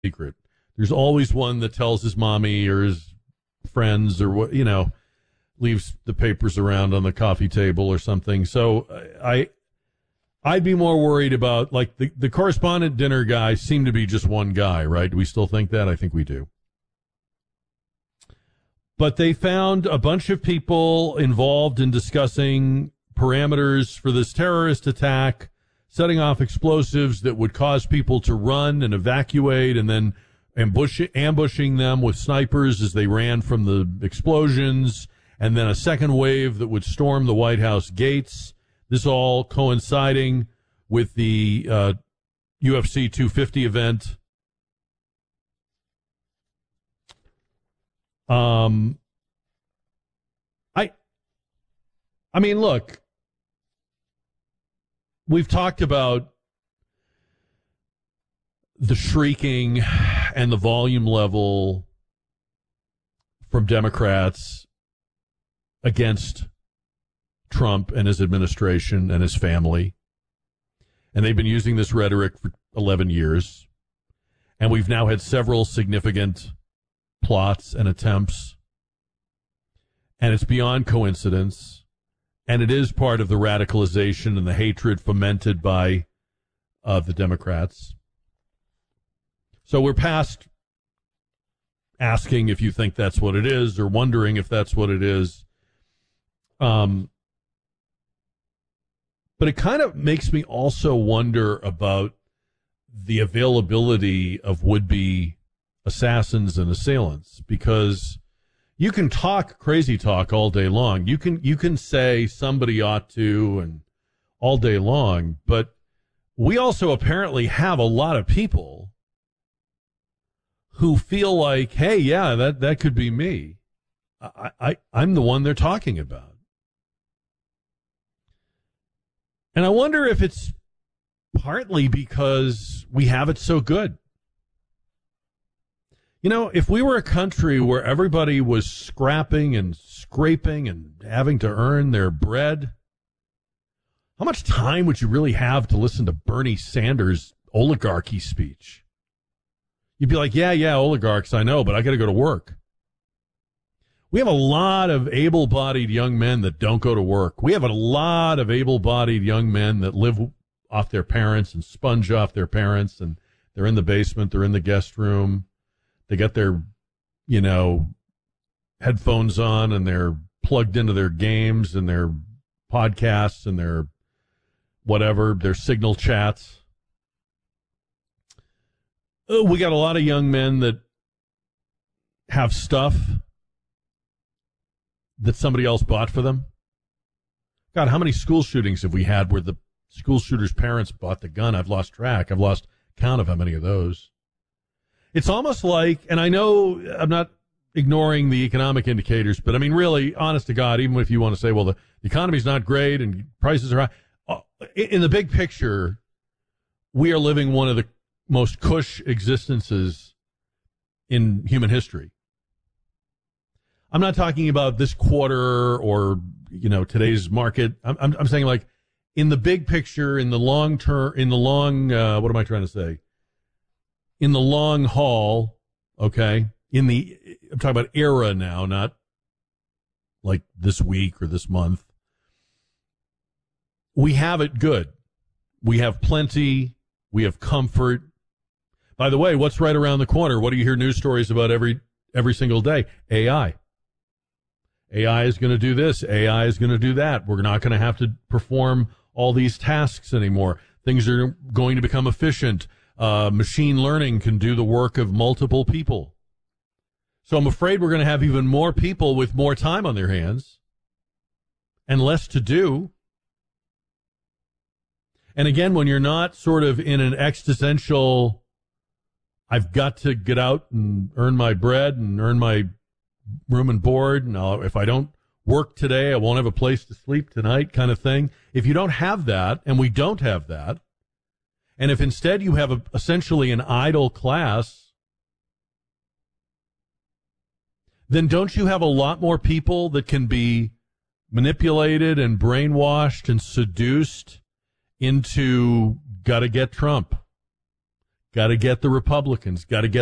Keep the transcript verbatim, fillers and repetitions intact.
secret. There's always one that tells his mommy or his friends or what, you know, leaves the papers around on the coffee table or something. So I, I'd be more worried about, like, the, the correspondent dinner guys seem to be just one guy, right? Do we still think that? I think we do. But they found a bunch of people involved in discussing parameters for this terrorist attack, setting off explosives that would cause people to run and evacuate, and then ambush, ambushing them with snipers as they ran from the explosions, and then a second wave that would storm the White House gates. This all coinciding with the uh, U F C two fifty event. Um, I, I mean, look, we've talked about the shrieking and the volume level from Democrats against Trump and his administration and his family. And they've been using this rhetoric for eleven years. And we've now had several significant plots and attempts. And it's beyond coincidence. And it is part of the radicalization and the hatred fomented by uh, the Democrats. So we're past asking if you think that's what it is or wondering if that's what it is. Um, but it kind of makes me also wonder about the availability of would-be assassins and assailants, because you can talk crazy talk all day long. You can you can say somebody ought to and all day long, but we also apparently have a lot of people who feel like, hey, yeah, that, that could be me. I, I I'm the one they're talking about. And I wonder if it's partly because we have it so good. You know, if we were a country where everybody was scrapping and scraping and having to earn their bread, how much time would you really have to listen to Bernie Sanders' oligarchy speech? You'd be like, yeah, yeah, oligarchs, I know, but I got to go to work. We have a lot of able-bodied young men that don't go to work. We have a lot of able-bodied young men that live off their parents and sponge off their parents, and they're in the basement, they're in the guest room. They got their, you know, headphones on, and they're plugged into their games and their podcasts and their whatever, their Signal chats. Uh, we got a lot of young men that have stuff that somebody else bought for them. God, how many school shootings have we had where the school shooter's parents bought the gun? I've lost track. I've lost count of how many of those. It's almost like, and I know I'm not ignoring the economic indicators, but I mean, really, honest to God, even if you want to say, well, the, the economy's not great and prices are high, in the big picture, we are living one of the most cush existences in human history. I'm not talking about this quarter or, you know, today's market. I'm, I'm, I'm saying, like, in the big picture, in the long term, in the long, uh, what am I trying to say? In the long haul, okay, in the, I'm talking about era now, not like this week or this month. We have it good. We have plenty. We have comfort. By the way, what's right around the corner? What do you hear news stories about every every single day? A I. A I is going to do this. A I is going to do that. We're not going to have to perform all these tasks anymore. Things are going to become efficient. Uh, machine learning can do the work of multiple people. So I'm afraid we're going to have even more people with more time on their hands and less to do. And again, when you're not sort of in an existential, I've got to get out and earn my bread and earn my room and board, and I'll, if I don't work today, I won't have a place to sleep tonight kind of thing. If you don't have that, and we don't have that, and if instead you have a, essentially an idle class, then don't you have a lot more people that can be manipulated and brainwashed and seduced into gotta get Trump, Got to get the Republicans. Got to get